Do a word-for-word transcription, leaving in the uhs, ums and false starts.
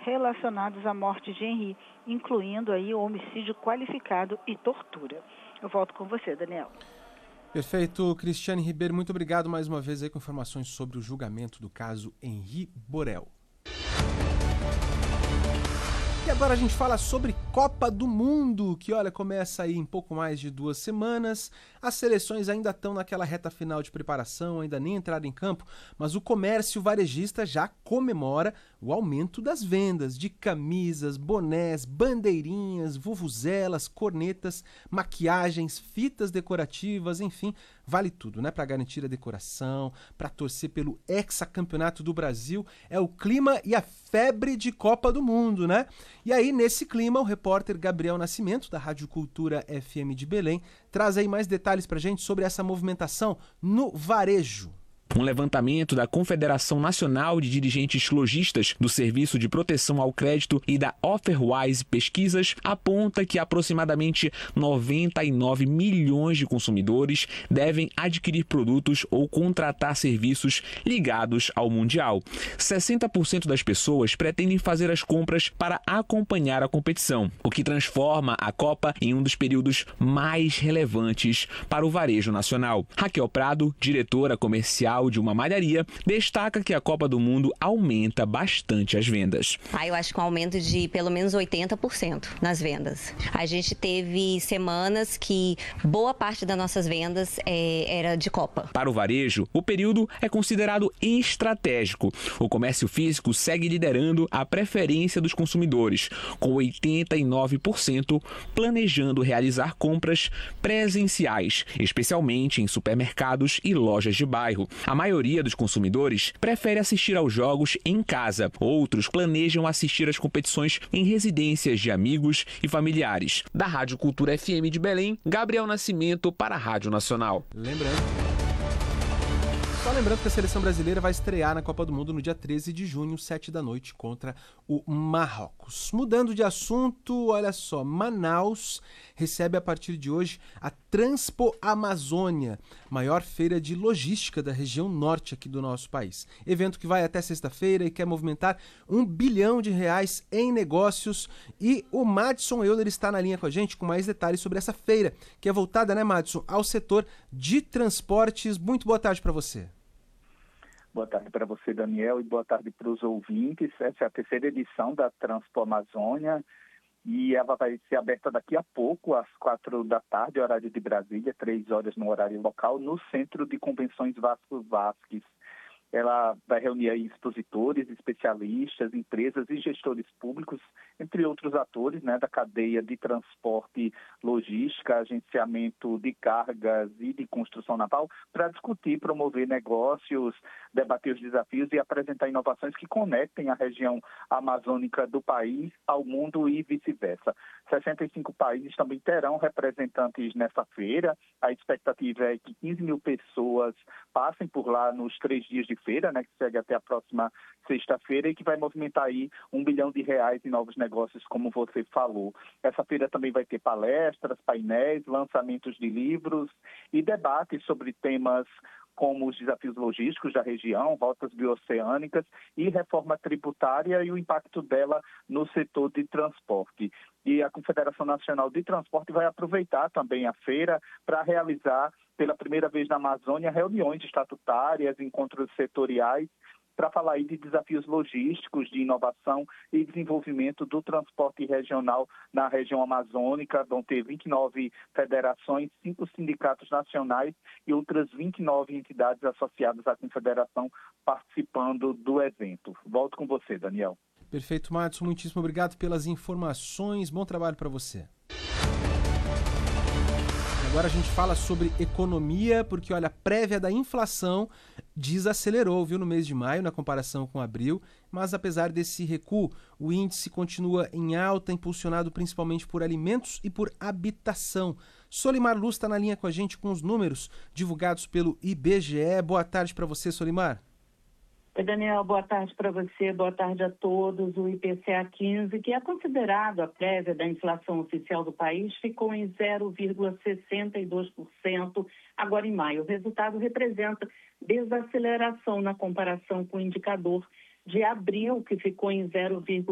relacionados à morte de Henri, incluindo aí o homicídio qualificado e tortura. Eu volto com você, Daniel. Perfeito, Cristiane Ribeiro, muito obrigado mais uma vez aí com informações sobre o julgamento do caso Henri Borel. E agora a gente fala sobre Copa do Mundo, que olha, começa aí em pouco mais de duas semanas. As seleções ainda estão naquela reta final de preparação, ainda nem entraram em campo, mas o comércio varejista já comemora o aumento das vendas de camisas, bonés, bandeirinhas, vuvuzelas, cornetas, maquiagens, fitas decorativas, enfim, vale tudo, né? Para garantir a decoração, para torcer pelo hexacampeonato do Brasil. É o clima e a febre de Copa do Mundo, né? E aí, nesse clima, o repórter Gabriel Nascimento, da Rádio Cultura F M de Belém, traz aí mais detalhes pra gente sobre essa movimentação no varejo. Um levantamento da Confederação Nacional de Dirigentes Lojistas do Serviço de Proteção ao Crédito e da Offerwise Pesquisas aponta que aproximadamente noventa e nove milhões de consumidores devem adquirir produtos ou contratar serviços ligados ao Mundial. sessenta por cento das pessoas pretendem fazer as compras para acompanhar a competição, o que transforma a Copa em um dos períodos mais relevantes para o varejo nacional. Raquel Prado, diretora comercial de uma malharia, destaca que a Copa do Mundo aumenta bastante as vendas. Ah, eu acho que um aumento de pelo menos oitenta por cento nas vendas. A gente teve semanas que boa parte das nossas vendas é, era de Copa. Para o varejo, o período é considerado estratégico. O comércio físico segue liderando a preferência dos consumidores, com oitenta e nove por cento planejando realizar compras presenciais, especialmente em supermercados e lojas de bairro. A maioria dos consumidores prefere assistir aos jogos em casa. Outros planejam assistir às competições em residências de amigos e familiares. Da Rádio Cultura F M de Belém, Gabriel Nascimento para a Rádio Nacional. Lembrando. Só lembrando que a seleção brasileira vai estrear na Copa do Mundo no dia treze de junho, sete da noite, contra o Marrocos. Mudando de assunto, olha só, Manaus recebe a partir de hoje a Transpo Amazônia, maior feira de logística da região norte aqui do nosso país. Evento que vai até sexta-feira e quer movimentar um bilhão de reais em negócios. E o Madison Euler está na linha com a gente com mais detalhes sobre essa feira, que é voltada, né, Madison, ao setor de transportes. Muito boa tarde para você. Boa tarde para você, Daniel, e boa tarde para os ouvintes. Essa é a terceira edição da Transpo Amazônia e ela vai ser aberta daqui a pouco, às quatro da tarde, horário de Brasília, três horas no horário local, no Centro de Convenções Vasco Vasques. Ela vai reunir aí expositores, especialistas, empresas e gestores públicos, entre outros atores, né, da cadeia de transporte, logística, agenciamento de cargas e de construção naval, para discutir, promover negócios, debater os desafios e apresentar inovações que conectem a região amazônica do país ao mundo e vice-versa. sessenta e cinco países também terão representantes nessa feira. A expectativa é que quinze mil pessoas passem por lá nos três dias de feira, né, que segue até a próxima sexta-feira e que vai movimentar aí um bilhão de reais em novos negócios, como você falou. Essa feira também vai ter palestras, painéis, lançamentos de livros e debates sobre temas como os desafios logísticos da região, rotas bioceânicas e reforma tributária e o impacto dela no setor de transporte. E a Confederação Nacional de Transporte vai aproveitar também a feira para realizar, pela primeira vez na Amazônia, reuniões estatutárias, encontros setoriais, para falar aí de desafios logísticos, de inovação e desenvolvimento do transporte regional na região amazônica. Vão ter vinte e nove federações, cinco sindicatos nacionais e outras vinte e nove entidades associadas à confederação participando do evento. Volto com você, Daniel. Perfeito, Madison. Muitíssimo obrigado pelas informações. Bom trabalho para você. Agora a gente fala sobre economia, porque olha, a prévia da inflação desacelerou, viu, no mês de maio, na comparação com abril, mas apesar desse recuo, o índice continua em alta, impulsionado principalmente por alimentos e por habitação. Solimar Luz está na linha com a gente com os números divulgados pelo I B G E. Boa tarde para você, Solimar. Oi, Daniel, boa tarde para você, boa tarde a todos. O I P C A quinze, que é considerado a prévia da inflação oficial do país, ficou em zero vírgula sessenta e dois por cento agora em maio. O resultado representa desaceleração na comparação com o indicador de abril, que ficou em zero vírgula